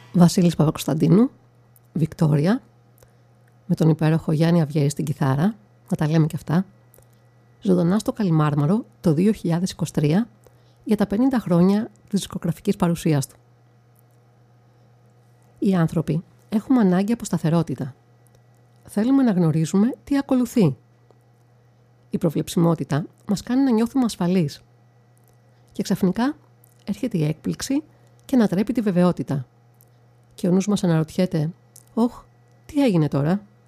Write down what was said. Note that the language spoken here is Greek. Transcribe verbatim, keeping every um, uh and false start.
Βασίλης Παπακοσταντίνου, Βικτόρια, με τον υπέροχο Γιάννη Αυγέρη στην κιθάρα, να τα λέμε και αυτά, ζωντανά στο Καλιμάρμαρο το δύο χιλιάδες είκοσι τρία για τα πενήντα χρόνια της δισκογραφικής παρουσίας του. Οι άνθρωποι έχουμε ανάγκη από σταθερότητα. Θέλουμε να γνωρίζουμε τι ακολουθεί. Η προβλεψιμότητα μας κάνει να νιώθουμε ασφαλείς. Και ξαφνικά έρχεται η έκπληξη και ανατρέπει τη βεβαιότητα. Και ο νους μας αναρωτιέται «Ωχ, τι έγινε τώρα?»